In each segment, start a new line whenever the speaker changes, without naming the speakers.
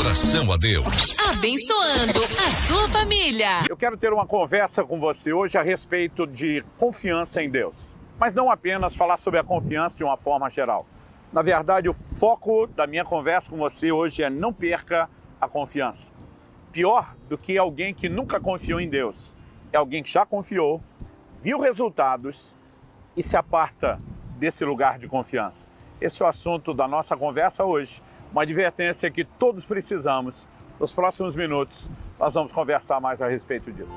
oração a Deus.
Abençoando a sua família.
Eu quero ter uma conversa com você hoje a respeito de confiança em Deus. Mas não apenas falar sobre a confiança de uma forma geral. Na verdade, o foco da minha conversa com você hoje é não perca a confiança. Pior do que alguém que nunca confiou em Deus é alguém que já confiou, viu resultados e se aparta desse lugar de confiança. Esse é o assunto da nossa conversa hoje. Uma advertência que todos precisamos. Nos próximos minutos, nós vamos conversar mais a respeito disso.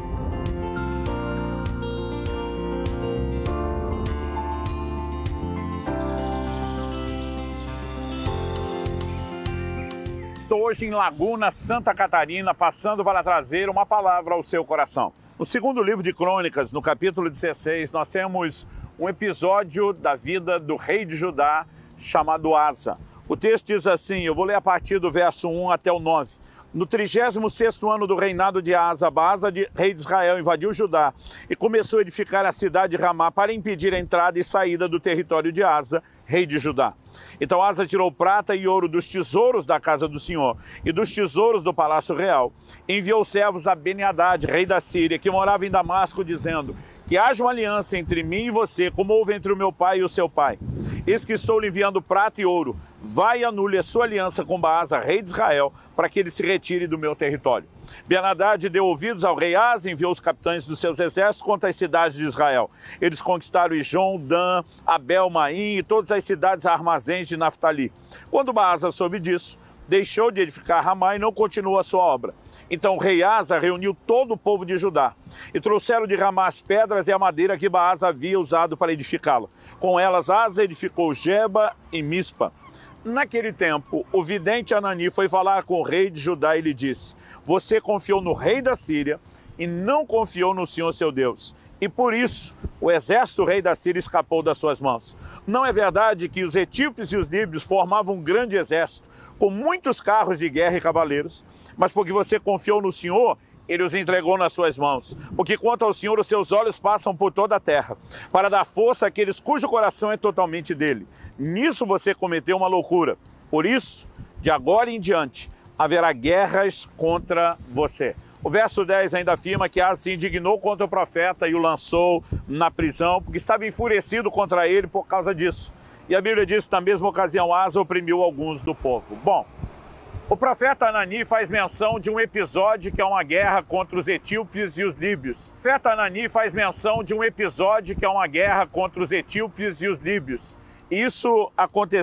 Estou hoje em Laguna, Santa Catarina, passando para trazer uma palavra ao seu coração. No segundo livro de Crônicas, no capítulo 16, nós temos um episódio da vida do rei de Judá chamado Asa. O texto diz assim, eu vou ler a partir do verso 1 até o 9. No 36º ano do reinado de Asa, Baasa, rei de Israel, invadiu Judá e começou a edificar a cidade de Ramá para impedir a entrada e saída do território de Asa, rei de Judá. Então Asa tirou prata e ouro dos tesouros da casa do Senhor e dos tesouros do palácio real. Enviou servos a Ben-Hadad, rei da Síria, que morava em Damasco, dizendo que haja uma aliança entre mim e você, como houve entre o meu pai e o seu pai. Eis que estou lhe enviando prata e ouro. Vai e anule a sua aliança com Baasa, rei de Israel, para que ele se retire do meu território. Ben-Hadad deu ouvidos ao rei Asa e enviou os capitães dos seus exércitos contra as cidades de Israel. Eles conquistaram Ijon, Dan, Abel, Maim e todas as cidades armazéns de Naftali. Quando Baasa soube disso, deixou de edificar Ramá e não continuou a sua obra. Então o rei Asa reuniu todo o povo de Judá e trouxeram de Ramá as pedras e a madeira que Baasa havia usado para edificá-la. Com elas Asa edificou Geba e Mispa. Naquele tempo, o vidente Anani foi falar com o rei de Judá e lhe disse: você confiou no rei da Síria e não confiou no Senhor seu Deus. E por isso, o exército do rei da Síria escapou das suas mãos. Não é verdade que os etíopes e os líbios formavam um grande exército, com muitos carros de guerra e cavaleiros? Mas porque você confiou no Senhor, ele os entregou nas suas mãos. Porque quanto ao Senhor, os seus olhos passam por toda a terra, para dar força àqueles cujo coração é totalmente dele. Nisso você cometeu uma loucura. Por isso, de agora em diante, haverá guerras contra você. O verso 10 ainda afirma que Asa se indignou contra o profeta e o lançou na prisão, porque estava enfurecido contra ele por causa disso. E a Bíblia diz que na mesma ocasião Asa oprimiu alguns do povo. Bom, o profeta Anani faz menção de um episódio que é uma guerra contra os etíopes e os líbios. O profeta Anani faz menção de um episódio que é uma guerra contra os etíopes e os líbios. Isso aconteceu